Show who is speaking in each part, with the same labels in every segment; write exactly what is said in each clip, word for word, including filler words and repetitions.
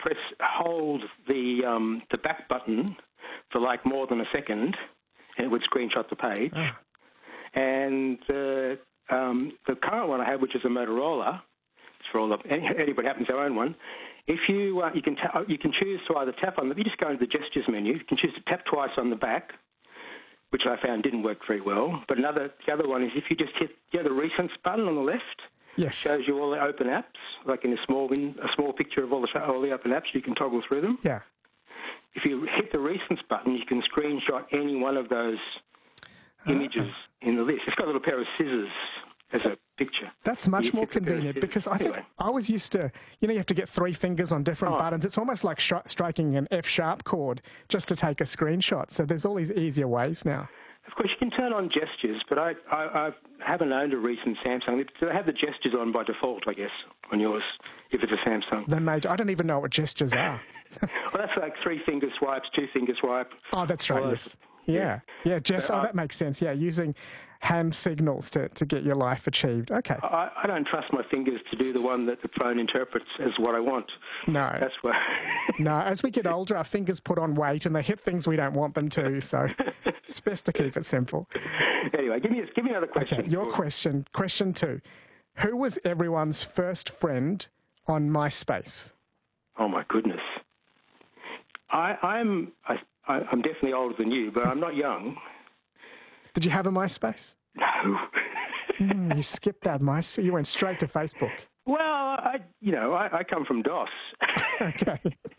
Speaker 1: press hold the um, the back button for like more than a second, and it would screenshot the page. Oh. And uh, um, the current one I have, which is a Motorola, it's for all the, anybody happens to own one. If you uh, you can ta- you can choose to either tap on the, you just go into the gestures menu. You can choose to tap twice on the back, which I found didn't work very well. But another the other one is if you just hit you know, the recents button on the left.
Speaker 2: Yes.
Speaker 1: Shows you all the open apps, like in a small a small picture of all the all the open apps. You can toggle through them.
Speaker 2: Yeah.
Speaker 1: If you hit the recents button, you can screenshot any one of those images uh, in the list. It's got a little pair of scissors as a picture.
Speaker 2: That's much more convenient because I think anyway. I was used to, you know, you have to get three fingers on different oh. buttons. It's almost like sh- striking an F sharp chord just to take a screenshot. So there's all these easier ways now.
Speaker 1: Of course, you can turn on gestures, but I, I, I haven't owned a recent Samsung. So they have the gestures on by default, I guess, on yours, if it's a Samsung.
Speaker 2: They made, I don't even know what gestures are.
Speaker 1: Well, that's like three-finger swipes, two-finger swipe.
Speaker 2: Oh, that's right, yes. Yeah, yeah, Jess, so, oh, that makes sense. Yeah, using hand signals to, to get your life achieved. Okay.
Speaker 1: I, I don't trust my fingers to do the one that the phone interprets as what I want.
Speaker 2: No.
Speaker 1: That's why.
Speaker 2: No, as we get older, our fingers put on weight and they hit things we don't want them to, so it's best to keep it simple.
Speaker 1: Anyway, give me, give me another question.
Speaker 2: Okay, your question, question two. Who was everyone's first friend on MySpace?
Speaker 1: Oh, my goodness. I, I'm... I, I, I'm definitely older than you, but I'm not young.
Speaker 2: Did you have a MySpace?
Speaker 1: No.
Speaker 2: mm, you skipped that MySpace. You went straight to Facebook.
Speaker 1: Well, I, you know, I, I come from DOS.
Speaker 2: Okay.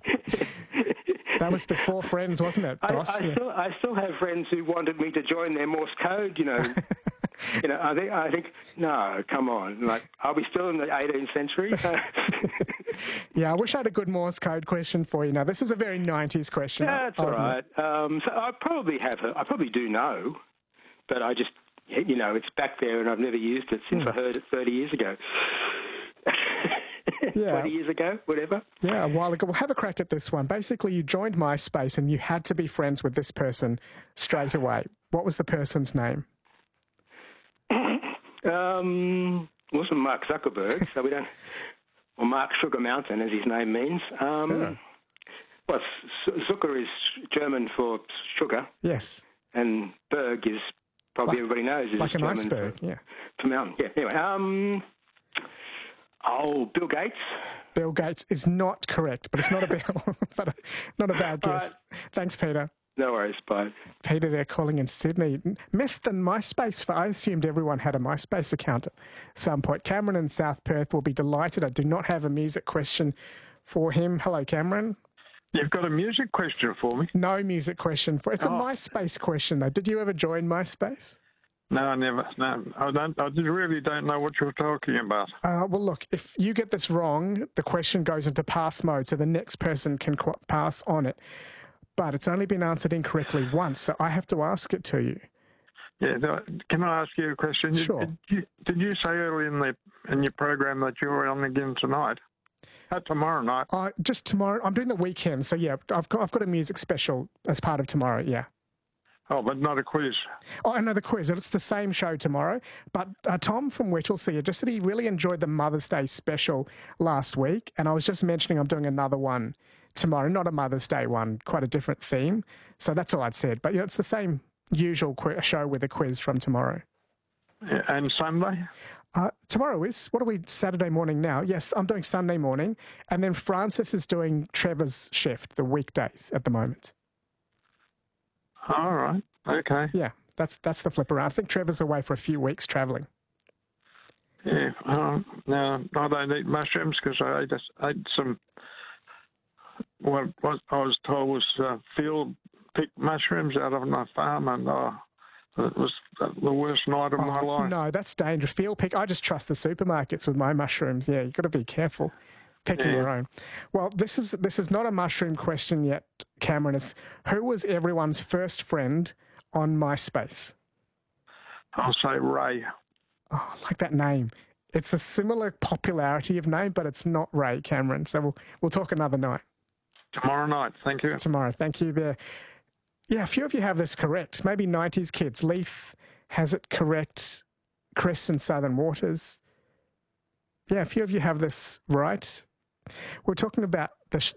Speaker 2: That was before Friends, wasn't it? DOS,
Speaker 1: I, I,
Speaker 2: yeah.
Speaker 1: still, I still have friends who wanted me to join their Morse code, you know. You know, I think, I think, no, come on. Like, are we still in the eighteenth century?
Speaker 2: Yeah, I wish I had a good Morse code question for you. Now, this is a very nineties question.
Speaker 1: Yeah, that's all right. Um, so I probably have, a, I probably do know, but I just, you know, it's back there and I've never used it since mm. I heard it thirty years ago.
Speaker 2: Yeah.
Speaker 1: twenty years ago, whatever.
Speaker 2: Yeah, a while ago. Well, have a crack at this one. Basically, you joined MySpace and you had to be friends with this person straight away. What was the person's name?
Speaker 1: um, it wasn't Mark Zuckerberg, so we don't... Or Mark Sugar Mountain, as his name means. Um, yeah. Well, Zucker is German for sugar.
Speaker 2: Yes.
Speaker 1: And Berg is, probably
Speaker 2: like,
Speaker 1: everybody knows, is
Speaker 2: like
Speaker 1: German
Speaker 2: an iceberg,
Speaker 1: for,
Speaker 2: yeah.
Speaker 1: For mountain, yeah. Anyway, um... Oh, Bill Gates.
Speaker 2: Bill Gates is not correct, but it's not a Bill, but a, not a bad guess. Right. Thanks, Peter.
Speaker 1: No worries, bye.
Speaker 2: Peter there calling in Sydney. Missed the MySpace, for I assumed everyone had a MySpace account at some point. Cameron in South Perth will be delighted. I do not have a music question for him. Hello, Cameron.
Speaker 3: You've got a music question for me?
Speaker 2: No music question. for It's
Speaker 3: oh.
Speaker 2: a MySpace question, though. Did you ever join MySpace?
Speaker 3: No, I never. No, I don't. I really don't know what you're talking about.
Speaker 2: Uh, well, look, if you get this wrong, the question goes into pass mode, so the next person can qu- pass on it. But it's only been answered incorrectly once, so I have to ask it to you.
Speaker 3: Yeah, can I ask you a question?
Speaker 2: Sure.
Speaker 3: Did you, did you say early in the in your program that you were on again tonight? Uh, tomorrow night?
Speaker 2: Uh, just tomorrow. I'm doing the weekend, so yeah, I've got I've got a music special as part of tomorrow. Yeah.
Speaker 3: Oh, but not a quiz.
Speaker 2: Oh, another quiz. It's the same show tomorrow. But uh, Tom from Whittlesea just said he really enjoyed the Mother's Day special last week, and I was just mentioning I'm doing another one tomorrow, not a Mother's Day one, quite a different theme. So that's all I'd said. But yeah, it's the same usual qu- show with a quiz from tomorrow.
Speaker 3: Yeah, and Sunday?
Speaker 2: Uh, tomorrow is, what are we, Saturday morning now? Yes, I'm doing Sunday morning. And then Francis is doing Trevor's shift, the weekdays at the moment.
Speaker 3: All right. Okay.
Speaker 2: Yeah, that's that's the flip around. I think Trevor's away for a few weeks travelling.
Speaker 3: Yeah. Um, no, I don't eat mushrooms because I ate, ate some, what, what I was told was uh, field picked mushrooms out of my farm, and uh, it was the worst night of
Speaker 2: oh,
Speaker 3: my life.
Speaker 2: No, that's dangerous. Field pick. I just trust the supermarkets with my mushrooms. Yeah, you've got to be careful. Picking yeah. your own. Well, this is this is not a mushroom question yet, Cameron. It's who was everyone's first friend on MySpace?
Speaker 3: I'll say Ray.
Speaker 2: Oh, I like that name. It's a similar popularity of name, but it's not Ray, Cameron. So we'll we'll talk another night.
Speaker 3: Tomorrow night. Thank you.
Speaker 2: Tomorrow. Thank you there. Yeah, a few of you have this correct. Maybe nineties kids. Leaf has it correct. Chris and Southern Waters. Yeah, a few of you have this right. We're talking about the